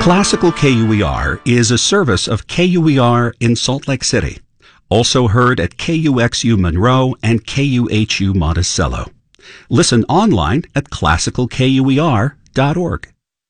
Classical KUER is a service of KUER in Salt Lake City, also heard at KUXU Monroe and KUHU Monticello. Listen online at classicalkuer.org.